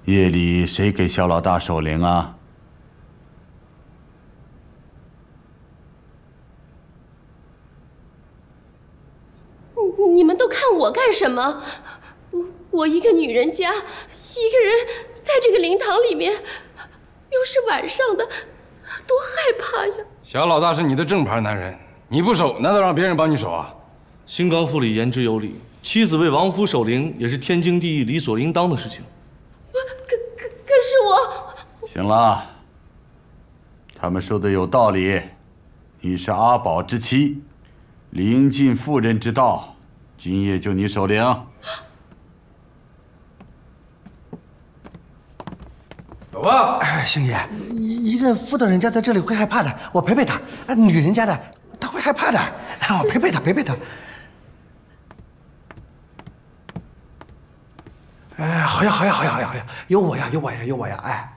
夜里谁给萧老大守灵啊？ 你们都看我干什么？我一个女人家，一个人在这个灵堂里面，又是晚上的，多害怕呀！ 小老大是你的正牌男人，你不守，难道让别人帮你守啊？ 新高府里言之有理，妻子为王夫守灵也是天经地义、理所应当的事情。 可是我…… 行了，他们说的有道理。你是阿宝之妻，临近妇人之道，今夜就你守灵。 走吧。 哎，星爷，一个妇道人家在这里会害怕的，我陪陪她。女人家的，她会害怕的，我陪陪她，陪陪她。哎，好呀，好呀，好呀，好呀，好呀，有我呀，有我呀，有我呀，哎。